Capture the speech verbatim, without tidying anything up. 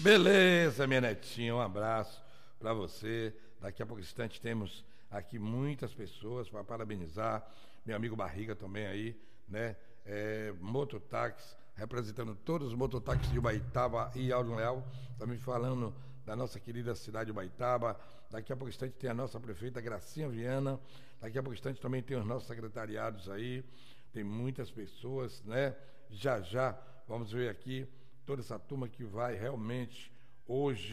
Beleza, minha netinha, um abraço para você. Daqui a pouco instante temos aqui muitas pessoas para parabenizar. Meu amigo Barriga também aí, né? É, mototáxi, representando todos os mototáxis de Ubaitaba e Aldo Leal, também falando da nossa querida cidade de Ubaitaba. Daqui a pouco instante tem a nossa prefeita Gracinha Viana. Daqui a pouco instante também tem os nossos secretariados aí. Tem muitas pessoas, né? Já já vamos ver aqui toda essa turma que vai realmente hoje